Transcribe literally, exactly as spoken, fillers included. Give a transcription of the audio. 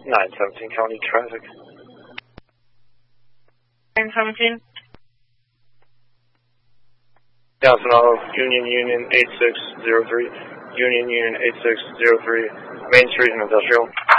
nine seventeen County Traffic. nine seventeen? Johnson Auto, Union Union eight six zero three, Union Union eight six zero three, Main Street and Industrial.